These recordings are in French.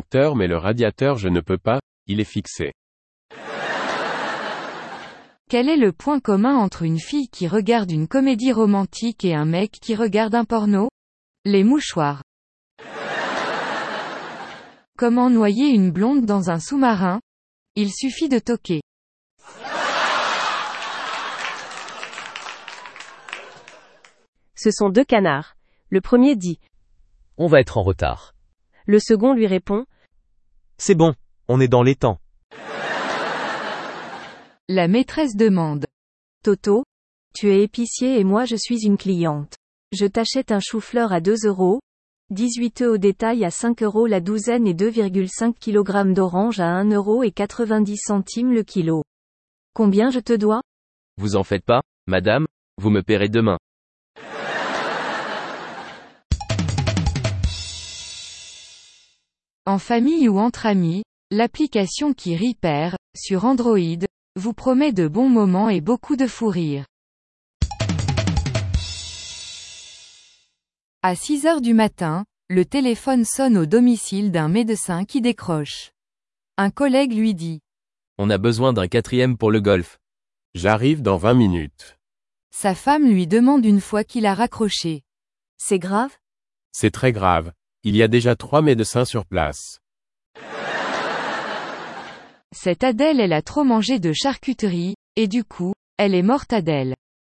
tracteur mais le radiateur je ne peux pas, il est fixé. Quel est le point commun entre une fille qui regarde une comédie romantique et un mec qui regarde un porno? Les mouchoirs. Comment noyer une blonde dans un sous-marin? Il suffit de toquer. Ce sont deux canards. Le premier dit « On va être en retard. » Le second lui répond « C'est bon, on est dans les temps. » La maîtresse demande « Toto, tu es épicier et moi je suis une cliente. Je t'achète un chou-fleur à 2 €, 18 œufs au détail à 5 € la douzaine et 2,5 kg d'oranges à 1,90 € le kilo. Combien je te dois? » Vous en faites pas, madame, vous me paierez demain. En famille ou entre amis, l'application qui rit perd, sur Android, vous promet de bons moments et beaucoup de fou rire. À 6 heures du matin, le téléphone sonne au domicile d'un médecin qui décroche. Un collègue lui dit « On a besoin d'un 4e pour le golf. » « J'arrive dans 20 minutes. » Sa femme lui demande une fois qu'il a raccroché. « C'est grave? » « C'est très grave. Il y a déjà 3 médecins sur place. » Cette Adèle elle a trop mangé de charcuterie, et du coup, elle est morte Adèle.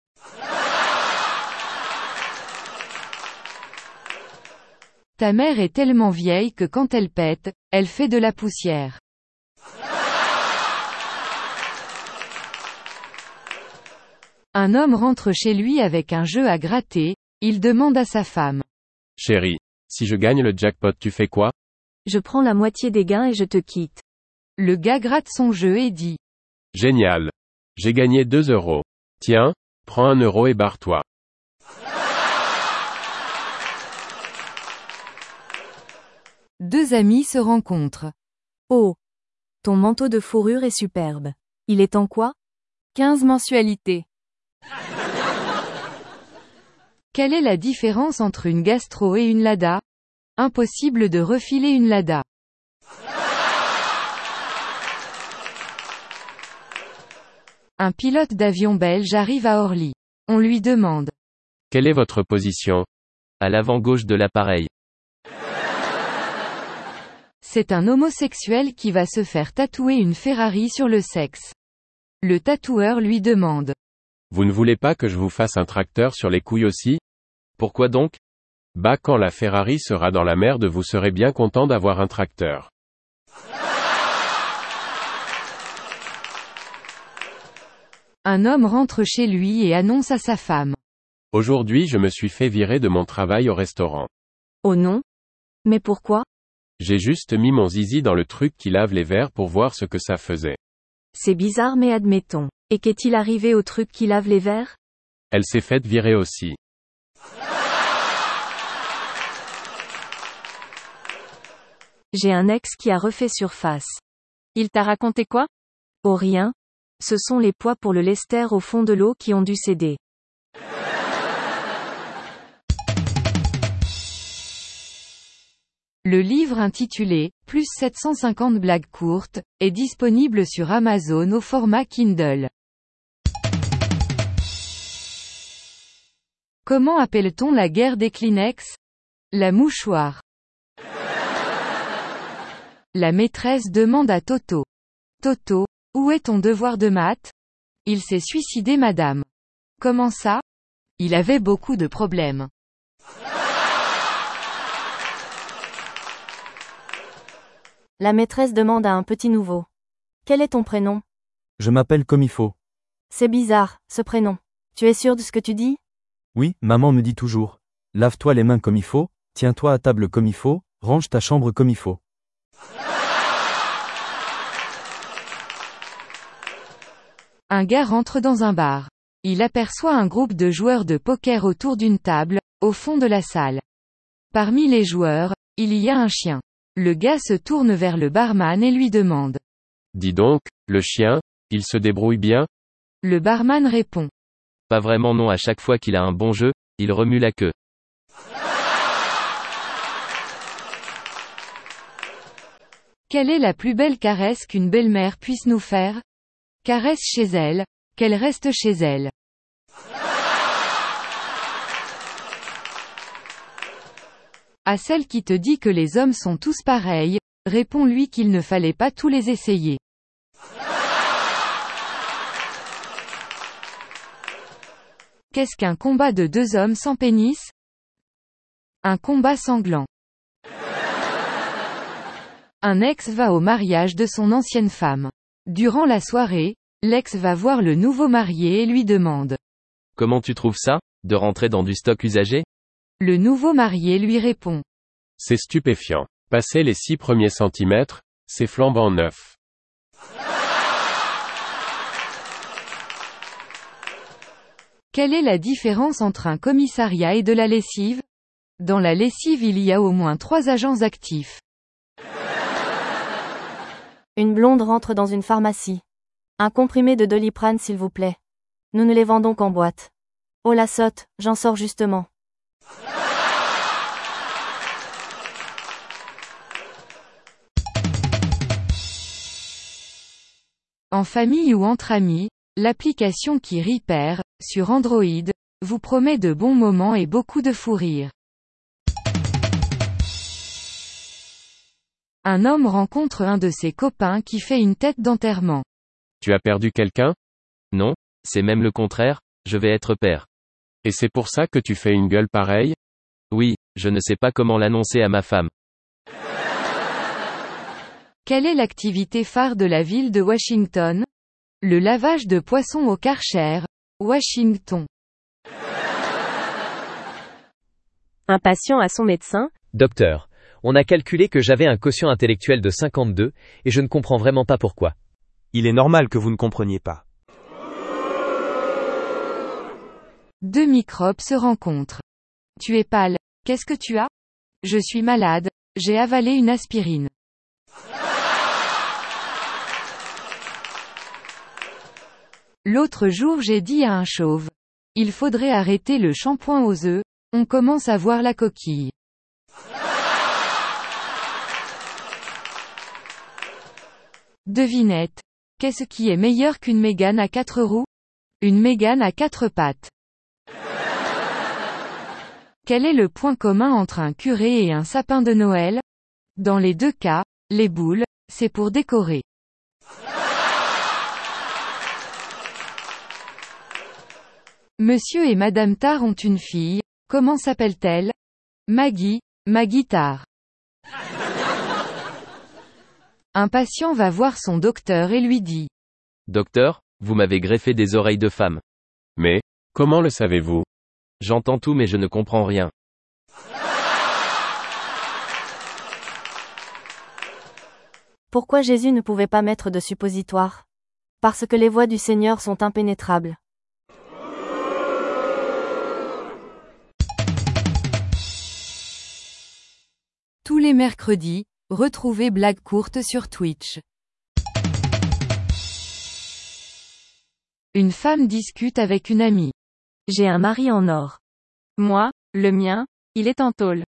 Ta mère est tellement vieille que quand elle pète, elle fait de la poussière. Un homme rentre chez lui avec un jeu à gratter, il demande à sa femme. Chérie, si je gagne le jackpot tu fais quoi? Je prends la moitié des gains et je te quitte. Le gars gratte son jeu et dit. Génial. J'ai gagné 2 €. Tiens, prends 1 € et barre-toi. Deux amis se rencontrent. Oh! Ton manteau de fourrure est superbe. Il est en quoi? 15 mensualités. Quelle est la différence entre une gastro et une Lada? Impossible de refiler une Lada. Un pilote d'avion belge arrive à Orly. On lui demande. Quelle est votre position? À l'avant gauche de l'appareil. C'est un homosexuel qui va se faire tatouer une Ferrari sur le sexe. Le tatoueur lui demande. Vous ne voulez pas que je vous fasse un tracteur sur les couilles aussi? Pourquoi donc? Bah quand la Ferrari sera dans la merde vous serez bien content d'avoir un tracteur. Un homme rentre chez lui et annonce à sa femme. Aujourd'hui je me suis fait virer de mon travail au restaurant. Oh non? Mais pourquoi? J'ai juste mis mon zizi dans le truc qui lave les verres pour voir ce que ça faisait. C'est bizarre mais admettons. Et qu'est-il arrivé au truc qui lave les verres? Elle s'est faite virer aussi. J'ai un ex qui a refait surface. Il t'a raconté quoi? Oh rien. Ce sont les poids pour le lester au fond de l'eau qui ont dû céder. Le livre intitulé « Plus 750 blagues courtes » est disponible sur Amazon au format Kindle. Comment appelle-t-on la guerre des Kleenex? La mouchoir. La maîtresse demande à Toto. Toto, où est ton devoir de maths? Il s'est suicidé madame. Comment ça? Il avait beaucoup de problèmes. La maîtresse demande à un petit nouveau. Quel est ton prénom? Je m'appelle comme il faut. C'est bizarre, ce prénom. Tu es sûr de ce que tu dis? Oui, maman me dit toujours. Lave-toi les mains comme il faut, tiens-toi à table comme il faut, range ta chambre comme il faut. Un gars rentre dans un bar. Il aperçoit un groupe de joueurs de poker autour d'une table, au fond de la salle. Parmi les joueurs, il y a un chien. Le gars se tourne vers le barman et lui demande. Dis donc, le chien, il se débrouille bien? Le barman répond. Pas vraiment non, à chaque fois qu'il a un bon jeu, il remue la queue. Quelle est la plus belle caresse qu'une belle-mère puisse nous faire? Caresse chez elle, qu'elle reste chez elle. À celle qui te dit que les hommes sont tous pareils, réponds-lui qu'il ne fallait pas tous les essayer. Qu'est-ce qu'un combat de deux hommes sans pénis? Un combat sanglant. Un ex va au mariage de son ancienne femme. Durant la soirée, l'ex va voir le nouveau marié et lui demande: Comment tu trouves ça, de rentrer dans du stock usagé? Le nouveau marié lui répond: C'est stupéfiant. Passé les 6 premiers centimètres, c'est flambant neuf. Quelle est la différence entre un commissariat et de la lessive? Dans la lessive il y a au moins 3 agents actifs. Une blonde rentre dans une pharmacie. Un comprimé de Doliprane s'il vous plaît. Nous ne les vendons qu'en boîte. Oh la sotte, j'en sors justement. En famille ou entre amis, l'application qui Repair, sur Android, vous promet de bons moments et beaucoup de fou rire. Un homme rencontre un de ses copains qui fait une tête d'enterrement. Tu as perdu quelqu'un? Non, c'est même le contraire, je vais être père. Et c'est pour ça que tu fais une gueule pareille? Oui, je ne sais pas comment l'annoncer à ma femme. Quelle est l'activité phare de la ville de Washington? Le lavage de poissons au Karcher, Washington. Un patient à son médecin: Docteur, on a calculé que j'avais un quotient intellectuel de 52, et je ne comprends vraiment pas pourquoi. Il est normal que vous ne compreniez pas. Deux microbes se rencontrent. Tu es pâle. Qu'est-ce que tu as? Je suis malade, j'ai avalé une aspirine. L'autre jour j'ai dit à un chauve: il faudrait arrêter le shampoing aux œufs, on commence à voir la coquille. Devinette. Qu'est-ce qui est meilleur qu'une Mégane à 4 roues? Une Mégane à 4 pattes. Quel est le point commun entre un curé et un sapin de Noël? Dans les deux cas, les boules, c'est pour décorer. Monsieur et Madame Tard ont une fille, comment s'appelle-t-elle? Maggie Tard. Un patient va voir son docteur et lui dit: Docteur, vous m'avez greffé des oreilles de femme. Mais, comment le savez-vous? J'entends tout mais je ne comprends rien. Pourquoi Jésus ne pouvait pas mettre de suppositoire? Parce que les voies du Seigneur sont impénétrables. Tous les mercredis, retrouvez Blague courte sur Twitch. Une femme discute avec une amie. J'ai un mari en or. Moi, le mien, il est en tôle.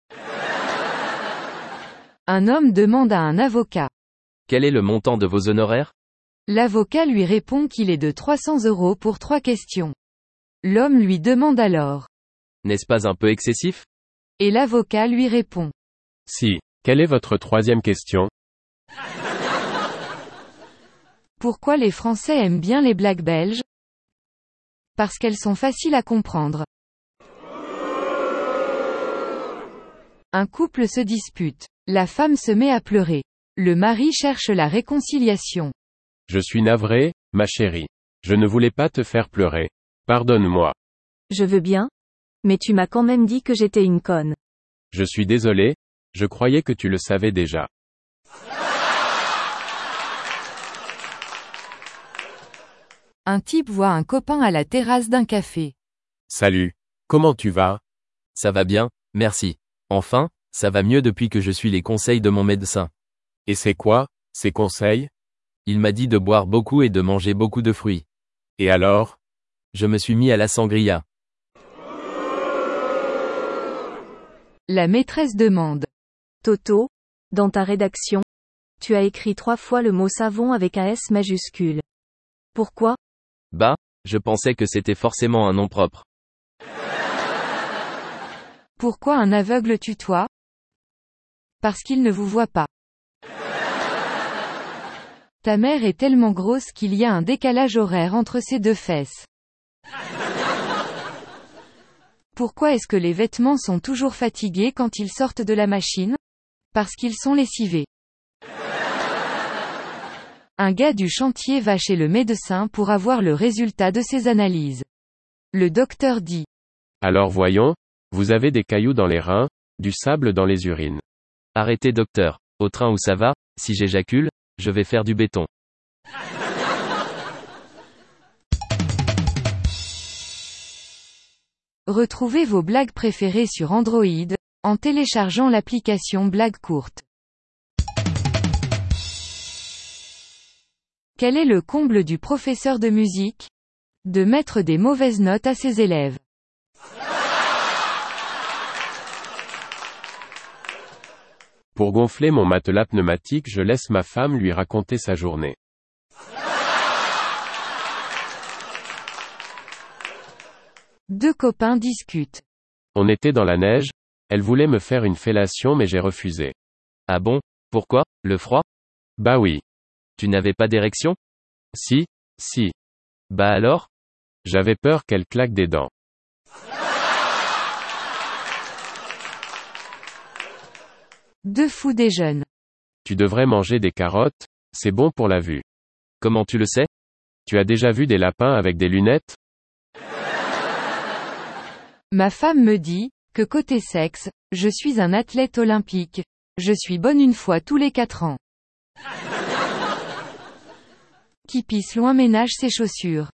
Un homme demande à un avocat. Quel est le montant de vos honoraires? L'avocat lui répond qu'il est de 300 € pour 3 questions. L'homme lui demande alors. N'est-ce pas un peu excessif? Et l'avocat lui répond. Si. Quelle est votre troisième question? Pourquoi les Français aiment bien les blagues belges? Parce qu'elles sont faciles à comprendre. Un couple se dispute. La femme se met à pleurer. Le mari cherche la réconciliation. Je suis navré, ma chérie. Je ne voulais pas te faire pleurer. Pardonne-moi. Je veux bien. Mais tu m'as quand même dit que j'étais une conne. Je suis désolé, je croyais que tu le savais déjà. Un type voit un copain à la terrasse d'un café. Salut. Comment tu vas? Ça va bien, merci. Enfin, ça va mieux depuis que je suis les conseils de mon médecin. Et c'est quoi, ces conseils? Il m'a dit de boire beaucoup et de manger beaucoup de fruits. Et alors? Je me suis mis à la sangria. La maîtresse demande. Toto, dans ta rédaction, Tu as écrit 3 fois le mot savon avec un S majuscule. Pourquoi? Bah, je pensais que c'était forcément un nom propre. Pourquoi un aveugle tutoie? Parce qu'il ne vous voit pas. Ta mère est tellement grosse qu'il y a un décalage horaire entre ses 2 fesses. Pourquoi est-ce que les vêtements sont toujours fatigués quand ils sortent de la machine? Parce qu'ils sont lessivés. Un gars du chantier va chez le médecin pour avoir le résultat de ses analyses. Le docteur dit: Alors voyons, vous avez des cailloux dans les reins, du sable dans les urines. Arrêtez docteur. Au train où ça va, si j'éjacule, je vais faire du béton. Retrouvez vos blagues préférées sur Android, en téléchargeant l'application Blagues courtes. Quel est le comble du professeur de musique? De mettre des mauvaises notes à ses élèves. Pour gonfler mon matelas pneumatique, je laisse ma femme lui raconter sa journée. Deux copains discutent. On était dans la neige, elle voulait me faire une fellation mais j'ai refusé. Ah bon? Pourquoi? Le froid? Bah oui. Tu n'avais pas d'érection? Si. Bah alors? J'avais peur qu'elle claque des dents. Deux fous déjeunent. Tu devrais manger des carottes, c'est bon pour la vue. Comment tu le sais? Tu as déjà vu des lapins avec des lunettes? Ma femme me dit, que côté sexe, je suis un athlète olympique. Je suis bonne une fois tous les 4 ans. Qui pisse loin ménage ses chaussures.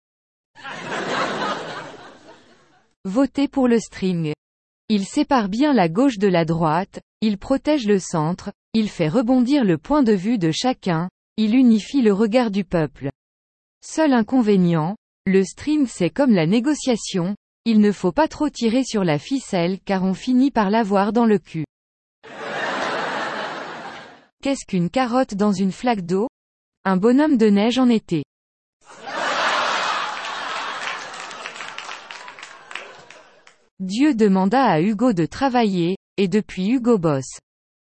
Votez pour le string. Il sépare bien la gauche de la droite, il protège le centre, il fait rebondir le point de vue de chacun, il unifie le regard du peuple. Seul inconvénient, le string c'est comme la négociation, il ne faut pas trop tirer sur la ficelle car on finit par l'avoir dans le cul. Qu'est-ce qu'une carotte dans une flaque d'eau? Un bonhomme de neige en été. Dieu demanda à Hugo de travailler, et depuis Hugo bosse.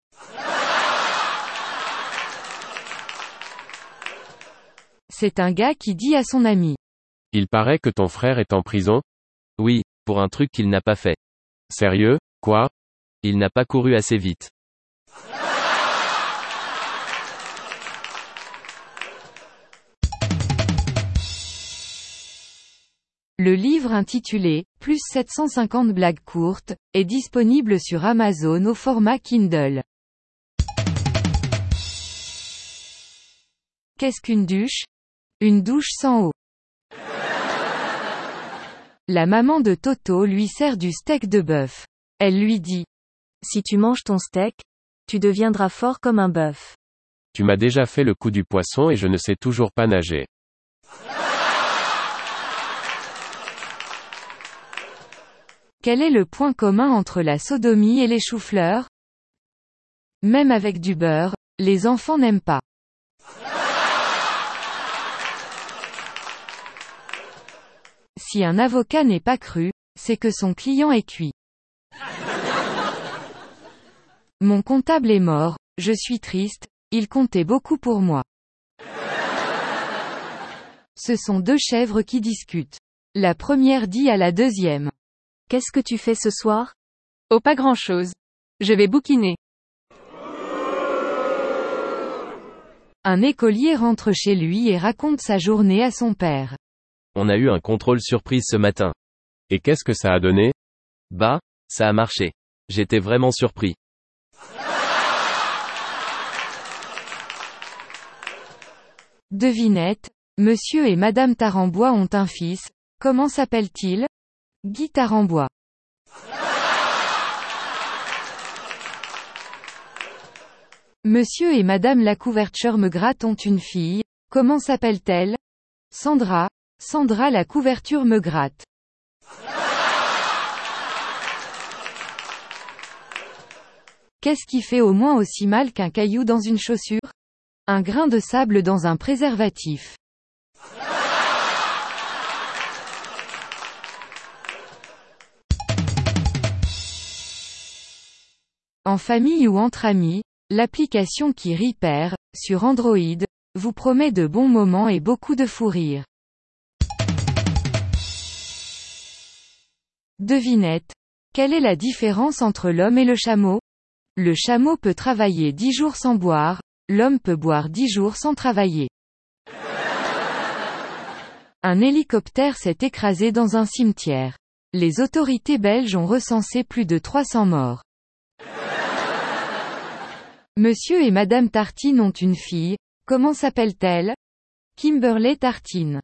C'est un gars qui dit à son ami. Il paraît que ton frère est en prison? Oui, pour un truc qu'il n'a pas fait. Sérieux, quoi? Il n'a pas couru assez vite. Le livre intitulé « Plus 750 blagues courtes » est disponible sur Amazon au format Kindle. Qu'est-ce qu'une douche? Une douche sans eau. La maman de Toto lui sert du steak de bœuf. Elle lui dit: Si tu manges ton steak, tu deviendras fort comme un bœuf. Tu m'as déjà fait le coup du poisson et je ne sais toujours pas nager. Quel est le point commun entre la sodomie et les choux-fleurs? Même avec du beurre, les enfants n'aiment pas. Si un avocat n'est pas cru, c'est que son client est cuit. Mon comptable est mort, je suis triste, il comptait beaucoup pour moi. Ce sont deux chèvres qui discutent. La première dit à la deuxième: Qu'est-ce que tu fais ce soir? Oh, pas grand-chose. Je vais bouquiner. Un écolier rentre chez lui et raconte sa journée à son père. On a eu un contrôle surprise ce matin. Et qu'est-ce que ça a donné? Bah, ça a marché. J'étais vraiment surpris. Devinette, monsieur et madame Tarambois ont un fils, comment s'appelle-t-il? Guy Tarambois. Monsieur et madame Lacouverture me gratte ont une fille, comment s'appelle-t-elle? Sandra, Sandra la couverture me gratte. Qu'est-ce qui fait au moins aussi mal qu'un caillou dans une chaussure? Un grain de sable dans un préservatif. En famille ou entre amis, l'application qui rit perd, sur Android, vous promet de bons moments et beaucoup de fou rire. Devinette. Quelle est la différence entre l'homme et le chameau? Le chameau peut travailler 10 jours sans boire, l'homme peut boire 10 jours sans travailler. Un hélicoptère s'est écrasé dans un cimetière. Les autorités belges ont recensé plus de 300 morts. Monsieur et Madame Tartine ont une fille, comment s'appelle-t-elle? Kimberley Tartine.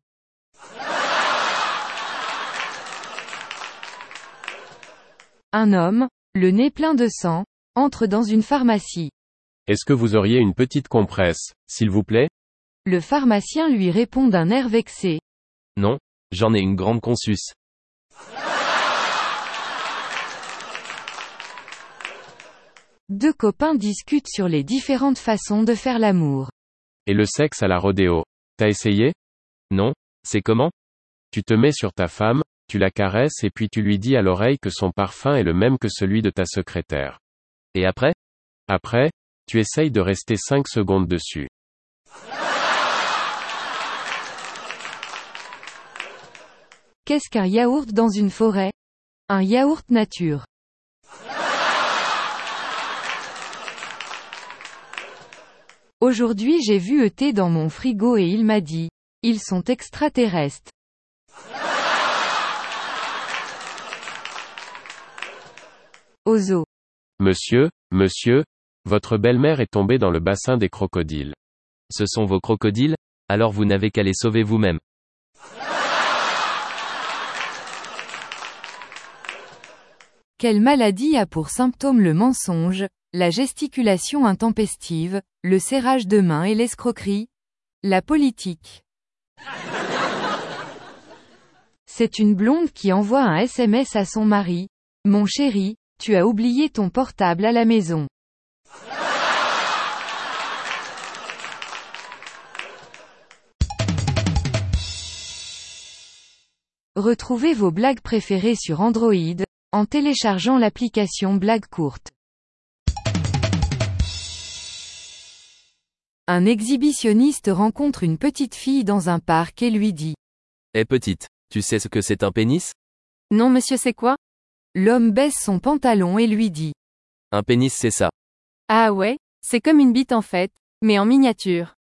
Un homme, le nez plein de sang, entre dans une pharmacie. Est-ce que vous auriez une petite compresse, s'il vous plaît? Le pharmacien lui répond d'un air vexé. Non, j'en ai une grande consus. Deux copains discutent sur les différentes façons de faire l'amour. Et le sexe à la rodéo. T'as essayé? Non, c'est comment? Tu te mets sur ta femme, tu la caresses et puis tu lui dis à l'oreille que son parfum est le même que celui de ta secrétaire. Et après? Après, tu essayes de rester 5 secondes dessus. Qu'est-ce qu'un yaourt dans une forêt? Un yaourt nature. Aujourd'hui j'ai vu ET dans mon frigo et il m'a dit, ils sont extraterrestres. Au zoo. Monsieur, votre belle-mère est tombée dans le bassin des crocodiles. Ce sont vos crocodiles? Alors vous n'avez qu'à les sauver vous-même. Quelle maladie a pour symptôme le mensonge, la gesticulation intempestive, le serrage de main et l'escroquerie? La politique. C'est une blonde qui envoie un SMS à son mari. Mon chéri, tu as oublié ton portable à la maison. Retrouvez vos blagues préférées sur Android, en téléchargeant l'application Blagues courtes. Un exhibitionniste rencontre une petite fille dans un parc et lui dit. Eh petite, tu sais ce que c'est un pénis? Non monsieur c'est quoi? L'homme baisse son pantalon et lui dit. Un pénis c'est ça. Ah ouais, c'est comme une bite en fait, mais en miniature.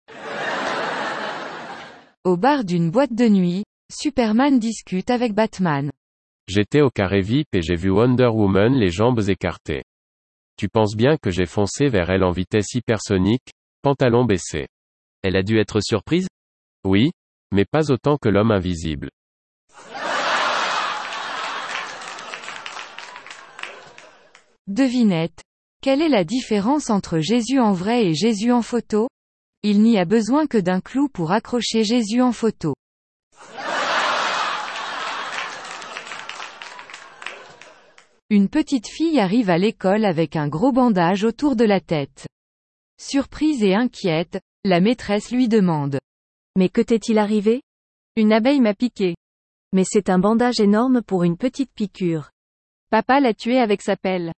Au bar d'une boîte de nuit, Superman discute avec Batman. J'étais au carré VIP et j'ai vu Wonder Woman les jambes écartées. Tu penses bien que j'ai foncé vers elle en vitesse hypersonique, pantalon baissé. Elle a dû être surprise? Oui, mais pas autant que l'homme invisible. Devinette. Quelle est la différence entre Jésus en vrai et Jésus en photo? Il n'y a besoin que d'un clou pour accrocher Jésus en photo. Une petite fille arrive à l'école avec un gros bandage autour de la tête. Surprise et inquiète, la maîtresse lui demande. Mais que t'est-il arrivé? Une abeille m'a piqué. Mais c'est un bandage énorme pour une petite piqûre. Papa l'a tué avec sa pelle.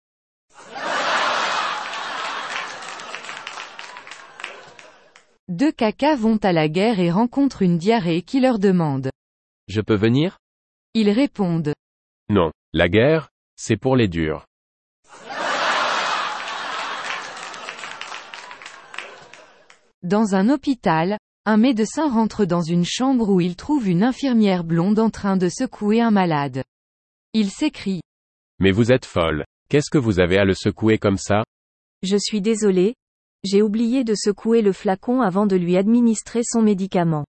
Deux cacas vont à la guerre et rencontrent une diarrhée qui leur demande. Je peux venir? Ils répondent. Non, la guerre, c'est pour les durs. Dans un hôpital, un médecin rentre dans une chambre où il trouve une infirmière blonde en train de secouer un malade. Il s'écrie. Mais vous êtes folle. Qu'est-ce que vous avez à le secouer comme ça? Je suis désolé. J'ai oublié de secouer le flacon avant de lui administrer son médicament.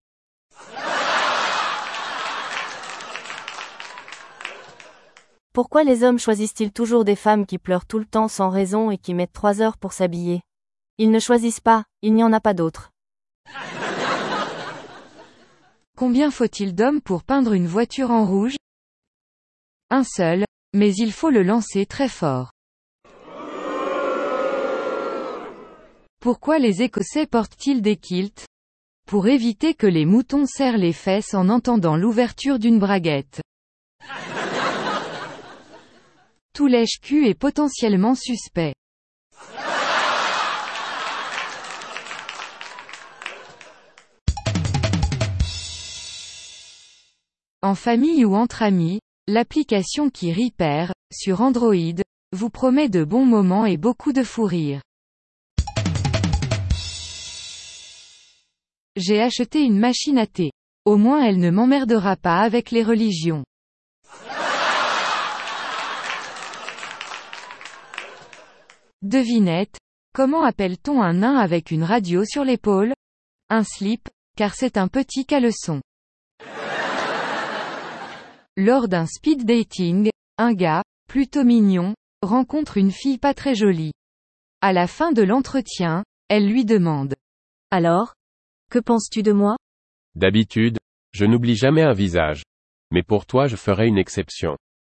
Pourquoi les hommes choisissent-ils toujours des femmes qui pleurent tout le temps sans raison et qui mettent 3 heures pour s'habiller? Ils ne choisissent pas, il n'y en a pas d'autres. Combien faut-il d'hommes pour peindre une voiture en rouge? Un seul, mais il faut le lancer très fort. Pourquoi les Écossais portent-ils des kilts? Pour éviter que les moutons serrent les fesses en entendant l'ouverture d'une braguette. Tout lèche-cul est potentiellement suspect. En famille ou entre amis, l'application qui Repair, sur Android, vous promet de bons moments et beaucoup de fou rire. J'ai acheté une machine à thé. Au moins elle ne m'emmerdera pas avec les religions. Devinette, comment appelle-t-on un nain avec une radio sur l'épaule? Un slip, car c'est un petit caleçon. Lors d'un speed dating, un gars, plutôt mignon, rencontre une fille pas très jolie. À la fin de l'entretien, elle lui demande. Alors? Que penses-tu de moi? D'habitude, je n'oublie jamais un visage. Mais pour toi je ferai une exception.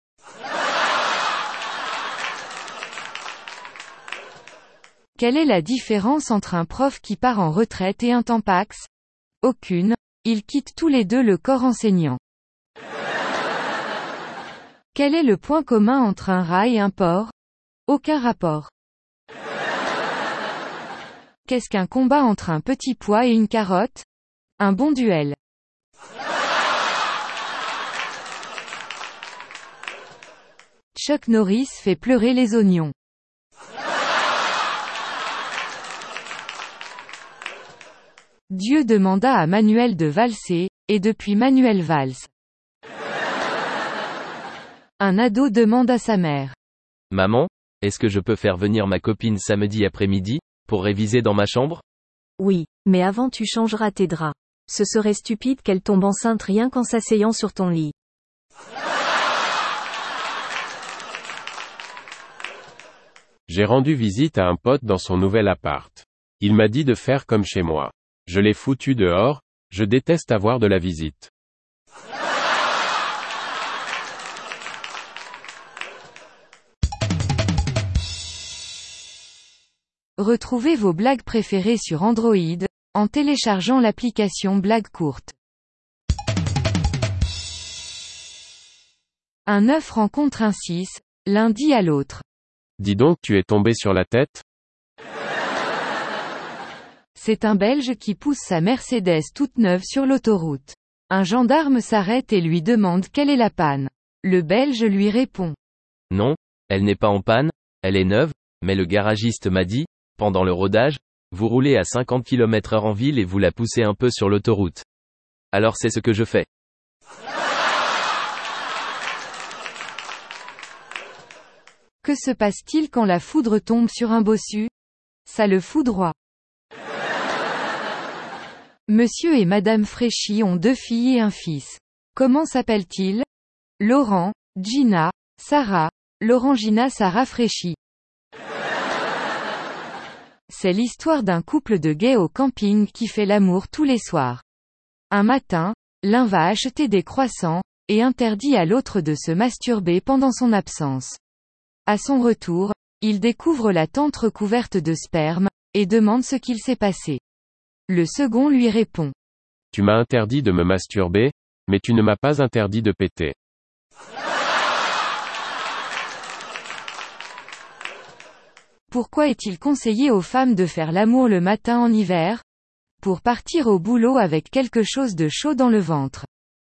Quelle est la différence entre un prof qui part en retraite et un tampax? Aucune, ils quittent tous les deux le corps enseignant. Quel est le point commun entre un rat et un porc? Aucun rapport. Qu'est-ce qu'un combat entre un petit pois et une carotte? Un bon duel. Chuck Norris fait pleurer les oignons. Dieu demanda à Manuel de valser, et depuis Manuel valse. Un ado demande à sa mère. Maman, est-ce que je peux faire venir ma copine samedi après-midi, pour réviser dans ma chambre? Oui, mais avant tu changeras tes draps. Ce serait stupide qu'elle tombe enceinte rien qu'en s'asseyant sur ton lit. J'ai rendu visite à un pote dans son nouvel appart. Il m'a dit de faire comme chez moi. Je l'ai foutu dehors, je déteste avoir de la visite. Retrouvez vos blagues préférées sur Android, en téléchargeant l'application Blagues courtes. Un œuf rencontre un 6, l'un dit à l'autre. Dis donc, tu es tombé sur la tête? C'est un Belge qui pousse sa Mercedes toute neuve sur l'autoroute. Un gendarme s'arrête et lui demande quelle est la panne. Le Belge lui répond. Non, elle n'est pas en panne, elle est neuve, mais le garagiste m'a dit, pendant le rodage, vous roulez à 50 km/h en ville et vous la poussez un peu sur l'autoroute. Alors c'est ce que je fais. Que se passe-t-il quand la foudre tombe sur un bossu? Ça le foudroie. Monsieur et Madame Fréchy ont 2 filles et un fils. Comment s'appellent-ils? Laurent, Gina, Sarah, Laurent-Gina Sarah Fréchy. C'est l'histoire d'un couple de gays au camping qui fait l'amour tous les soirs. Un matin, l'un va acheter des croissants, et interdit à l'autre de se masturber pendant son absence. À son retour, il découvre la tente recouverte de sperme, et demande ce qu'il s'est passé. Le second lui répond. Tu m'as interdit de me masturber, mais tu ne m'as pas interdit de péter. Pourquoi est-il conseillé aux femmes de faire l'amour le matin en hiver? Pour partir au boulot avec quelque chose de chaud dans le ventre.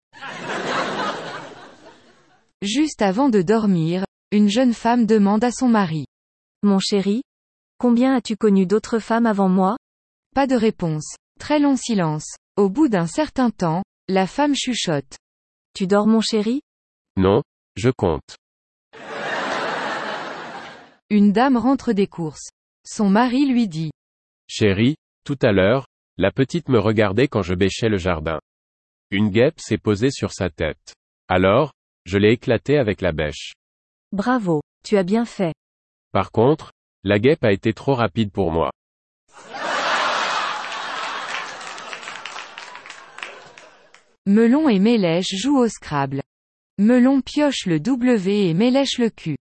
Juste avant de dormir, une jeune femme demande à son mari. Mon chéri? Combien as-tu connu d'autres femmes avant moi? Pas de réponse. Très long silence. Au bout d'un certain temps, la femme chuchote. Tu dors mon chéri? Non, je compte. Une dame rentre des courses. Son mari lui dit. Chérie, tout à l'heure, la petite me regardait quand je bêchais le jardin. Une guêpe s'est posée sur sa tête. Alors, je l'ai éclatée avec la bêche. Bravo, tu as bien fait. Par contre, la guêpe a été trop rapide pour moi. Melon et Mélèche jouent au Scrabble. Melon pioche le W et Mélèche le Q.